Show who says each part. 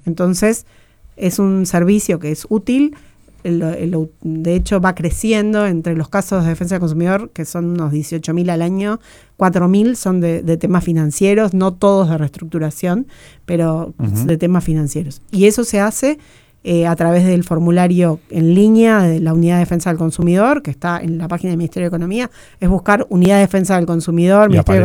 Speaker 1: Entonces, es un servicio que es útil. De hecho, va creciendo entre los casos de defensa del consumidor, que son unos 18.000 al año, 4.000 son de temas financieros, no todos de reestructuración, pero de temas financieros. Y eso se hace a través del formulario en línea de la Unidad de Defensa del Consumidor, que está en la página del Ministerio de Economía. Es buscar Unidad de Defensa del Consumidor, Ministerio de